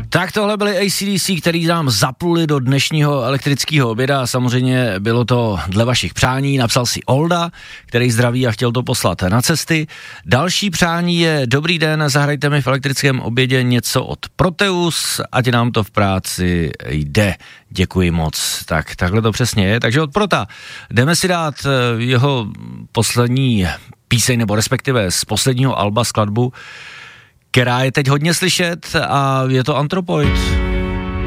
Tak tohle byly AC/DC, který nám zapluli do dnešního elektrického oběda. Samozřejmě bylo to dle vašich přání. Napsal si Olda, který zdraví a chtěl to poslat na cesty. Další přání je: dobrý den, zahrajte mi v elektrickém obědě něco od Proteus, ať nám to v práci jde. Děkuji moc. Tak takhle to přesně je. Takže od Prota jdeme si dát jeho poslední píseň, nebo respektive z posledního alba skladbu, která je teď hodně slyšet, a je to Anthropoid.